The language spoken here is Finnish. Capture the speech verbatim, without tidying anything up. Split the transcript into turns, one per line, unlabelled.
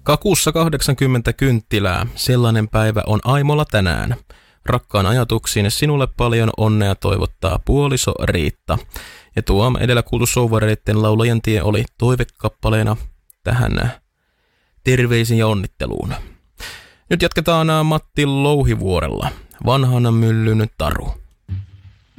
Kakussa kahdeksankymmentä kynttilää. Sellainen päivä on Aimolla tänään. Rakkaan ajatuksiin sinulle paljon onnea toivottaa puoliso Riitta. Ja tuo edellä kuultu souvareiden laulajan tie oli toivekappaleena tähän terveisiin ja onnitteluun. Nyt jatketaan Matti Louhivuorella. Vanhan myllyn taru.